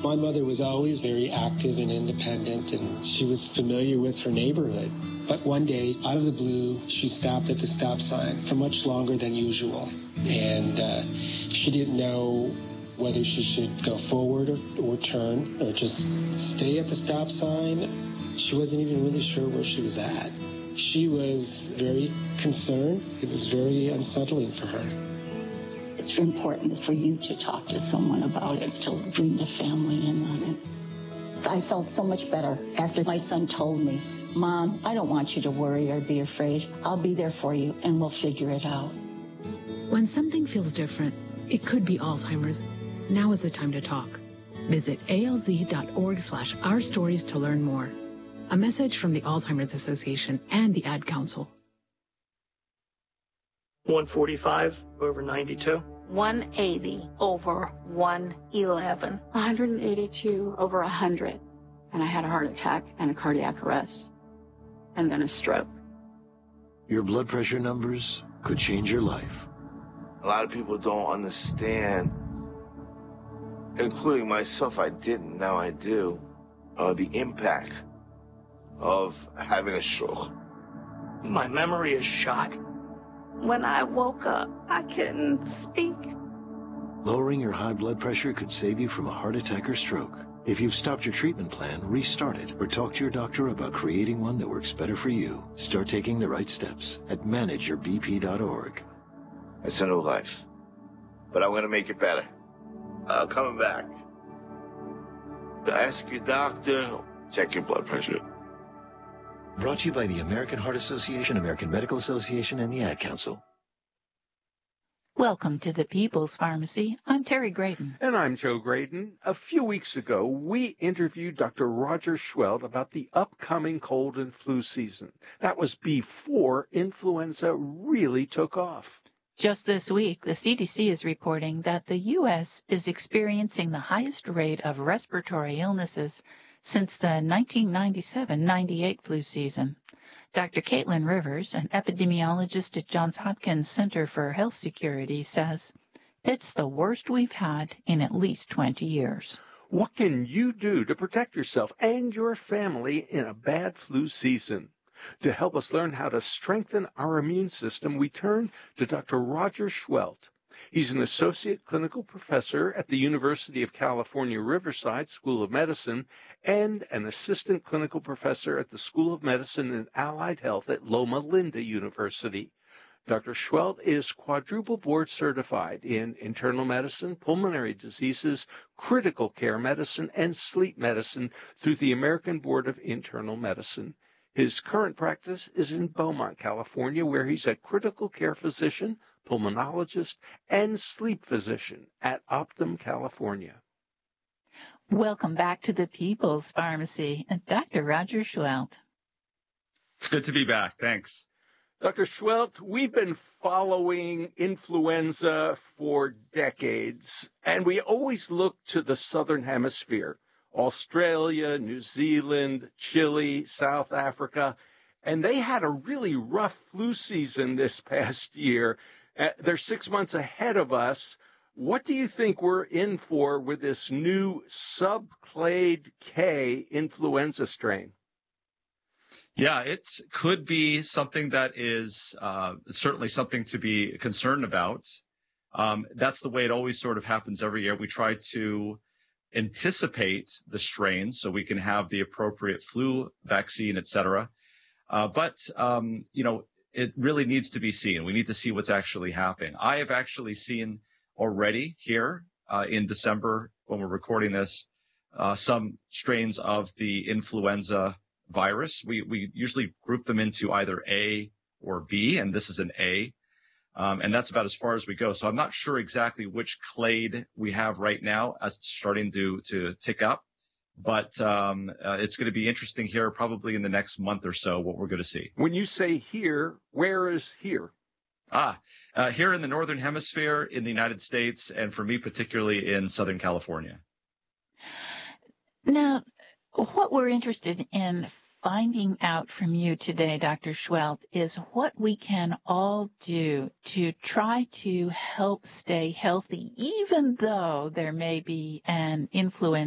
My mother was always very active and independent, and she was familiar with her neighborhood. But one day, out of the blue, she stopped at the stop sign for much longer than usual. And she didn't know whether she should go forward or turn or just stay at the stop sign. She wasn't even really sure where she was at. She was very concerned. It was very unsettling for her. It's important for you to talk to someone about it, to bring the family in on it. I felt so much better after my son told me, Mom, I don't want you to worry or be afraid. I'll be there for you, and we'll figure it out. When something feels different, it could be Alzheimer's. Now is the time to talk. Visit alz.org/ourstories to learn more. A message from the Alzheimer's Association and the Ad Council. 145 over 92. 180 over 111. 182 over 100. And I had a heart attack and a cardiac arrest. And then a stroke. Your blood pressure numbers could change your life. A lot of people don't understand, including myself, I didn't, now I do, the impact of having a stroke. My memory is shot. When I woke up, I couldn't speak. Lowering your high blood pressure could save you from a heart attack or stroke. If you've stopped your treatment plan, restart it or talk to your doctor about creating one that works better for you. Start taking the right steps at manageyourbp.org. It's a new life, but I'm going to make it better. Coming back. Ask your doctor, check your blood pressure. Brought to you by the American Heart Association, American Medical Association, and the Ad Council. Welcome to the People's Pharmacy. I'm Terry Graydon. And I'm Joe Graydon. A few weeks ago, we interviewed Dr. Roger Schwelt about the upcoming cold and flu season. That was before influenza really took off. Just this week, the CDC is reporting that the U.S. is experiencing the highest rate of respiratory illnesses since the 1997-98 flu season. Dr. Caitlin Rivers, an epidemiologist at Johns Hopkins Center for Health Security, says it's the worst we've had in at least 20 years. What can you do to protect yourself and your family in a bad flu season? To help us learn how to strengthen our immune system, we turn to Dr. Roger Schwelt. He's an associate clinical professor at the University of California, Riverside School of Medicine and an assistant clinical professor at the School of Medicine and Allied Health at Loma Linda University. Dr. Schwelt is quadruple board certified in internal medicine, pulmonary diseases, critical care medicine, and sleep medicine through the American Board of Internal Medicine. His current practice is in Beaumont, California, where he's a critical care physician, pulmonologist, and sleep physician at Optum, California. Welcome back to the People's Pharmacy, Dr. Roger Schwelt. It's good to be back. Thanks. Dr. Schwelt, we've been following influenza for decades, and we always look to the Southern Hemisphere. Australia, New Zealand, Chile, South Africa, and they had a really rough flu season this past year. They're 6 months ahead of us. What do you think we're in for with this new subclade K influenza strain? Yeah, it could be something that is certainly something to be concerned about. That's the way it always sort of happens every year. We try to anticipate the strains so we can have the appropriate flu vaccine, et cetera. But it really needs to be seen. We need to see what's actually happening. I have actually seen already here in December, when we're recording this, some strains of the influenza virus. We usually group them into either A or B, and this is an A. And that's about as far as we go. So I'm not sure exactly which clade we have right now as it's starting to tick up. But it's going to be interesting here probably in the next month or so what we're going to see. When you say here, where is here? Here in the Northern Hemisphere in the United States, and for me particularly in Southern California. Now, what we're interested in finding out from you today, Dr. Schwelt, is what we can all do to try to help stay healthy, even though there may be an influenza